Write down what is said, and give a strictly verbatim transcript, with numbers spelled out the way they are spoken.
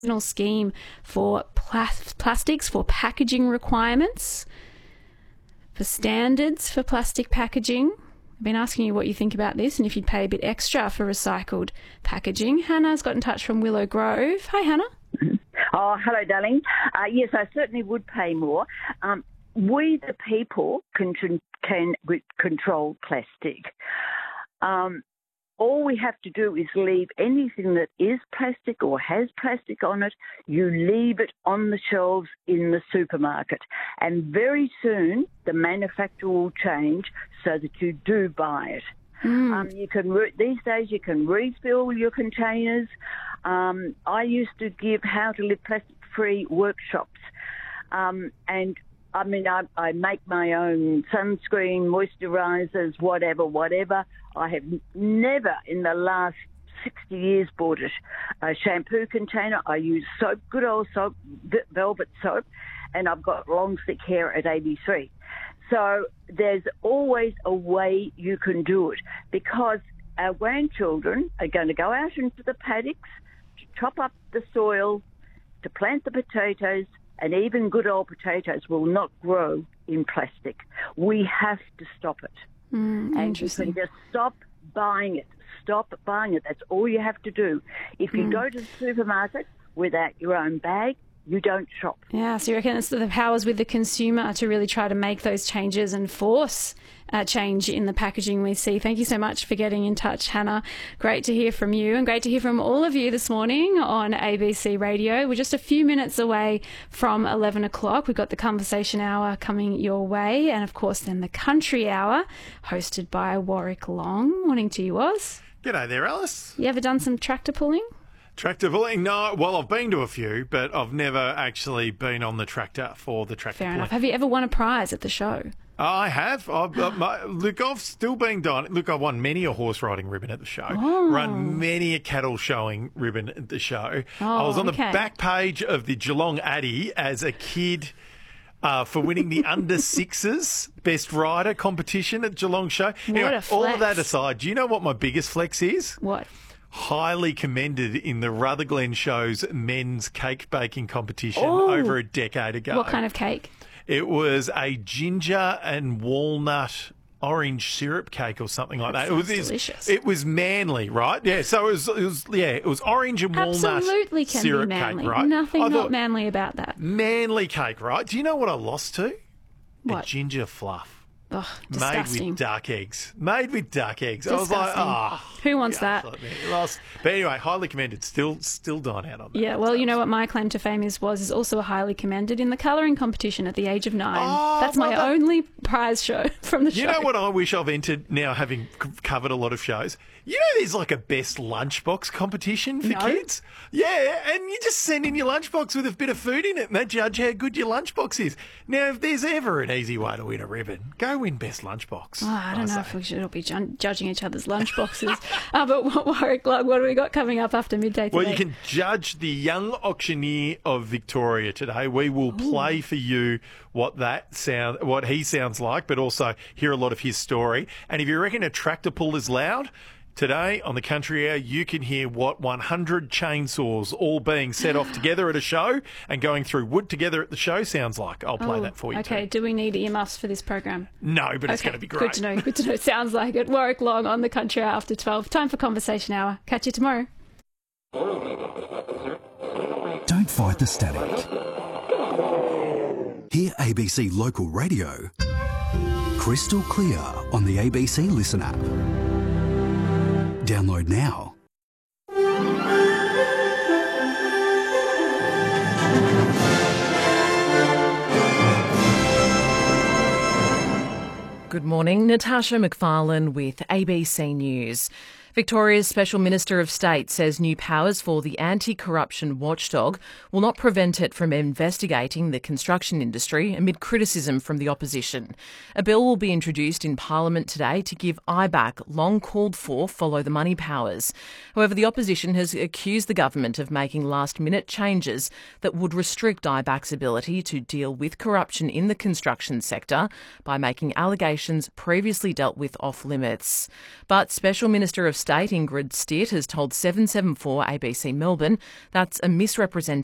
scheme for plas- plastics, for packaging requirements, for standards for plastic packaging. I've been asking you what you think about this and if you'd pay a bit extra for recycled packaging. Hannah's got in touch from Willow Grove. Hi, Hannah. Oh, hello, darling. Uh, yes, I certainly would pay more. Um, we, the people, can, can control plastic. Um, all we have to do is leave anything that is plastic or has plastic on it, you leave it on the shelves in the supermarket. And very soon the manufacturer will change so that you do buy it. Mm. Um, you can re- these days you can refill your containers. Um, I used to give how to live plastic-free workshops, um, and I mean I, I make my own sunscreen, moisturisers, whatever, whatever. I have never in the last sixty years bought it. A shampoo container. I use soap, good old soap, velvet soap, and I've got long thick hair at eighty-three. So there's always a way you can do it because our grandchildren are going to go out into the paddocks to chop up the soil, to plant the potatoes, and even good old potatoes will not grow in plastic. We have to stop it. Mm, and you can just stop buying it. Stop buying it. That's all you have to do. If you mm. go to the supermarket without your own bag, you don't shop. Yeah, so you reckon it's the powers with the consumer to really try to make those changes and force uh, change in the packaging we see. Thank you so much for getting in touch, Hannah. Great to hear from you and great to hear from all of you this morning on A B C Radio. We're just a few minutes away from eleven o'clock. We've got the Conversation Hour coming your way and, of course, then the Country Hour hosted by Warwick Long. Morning to you, Oz. G'day there, Alice. You ever done some tractor pulling? Tractor pulling? No. Well, I've been to a few, but I've never actually been on the tractor for the tractor Fair pulling. enough. Have you ever won a prize at the show? I have. I've, uh, my, look, I've still been done. Look, I won many a horse riding ribbon at the show. Oh. Run many a cattle showing ribbon at the show. Oh, I was on okay. the back page of the Geelong Addy as a kid uh, for winning the under sixes best rider competition at Geelong show. What Anyway, a flex. all of that aside, do you know what my biggest flex is? What? Highly commended in the Rutherglen Show's men's cake baking competition Oh. over a decade ago. What kind of cake? It was a ginger and walnut orange syrup cake or something like that. That It was sounds delicious. It was manly, right? Yeah. So it was. It was. Yeah. It was orange and walnut Absolutely can syrup be manly. cake, right? Nothing I not thought, manly about that. manly cake, right? Do you know what I lost to? What? A ginger fluff. Ugh, Made disgusting. with duck eggs. Made with duck eggs. I was like, Disgusting. ah. Who wants yeah, that? absolutely. Lost. But anyway, highly commended. Still, still dine out on that. Yeah, well, you know what my claim to fame is was is also highly commended in the colouring competition at the age of nine. Oh, That's my well, that- only prize show from the show. You know what I wish I've entered now, having c- covered a lot of shows? You know there's like a best lunchbox competition for No. kids? Yeah, and you just send in your lunchbox with a bit of food in it and they judge how good your lunchbox is. Now, if there's ever an easy way to win a ribbon, go win best lunchbox. Oh, I don't know say. if we should all be ju- judging each other's lunchboxes. uh, but what, Warwick Log, what do we got coming up after midday today? Well, you can judge the young auctioneer of Victoria today. We will play for you what that sound, what he sounds like, but also hear a lot of his story. And if you reckon a tractor pull is loud, today on the Country Hour, you can hear what one hundred chainsaws all being set off together at a show and going through wood together at the show sounds like. I'll play Oh, that for you okay, too. do we need earmuffs for this program? No, but it's Okay, going to be great. Good to know. Good to know. Sounds like it. Warwick Long on the Country Hour after twelve. Time for Conversation Hour. Catch you tomorrow. Don't fight the static. Hear A B C Local Radio crystal clear on the A B C Listen app. Download now. Good morning, Natasha McFarlane with A B C News. Victoria's Special Minister of State says new powers for the anti-corruption watchdog will not prevent it from investigating the construction industry amid criticism from the opposition. A bill will be introduced in Parliament today to give I B A C long called for follow the money powers. However, the opposition has accused the government of making last-minute changes that would restrict I B A C's ability to deal with corruption in the construction sector by making allegations previously dealt with off limits. But Special Minister of State, Ingrid Stitt, has told seven seven four A B C Melbourne that's a misrepresentation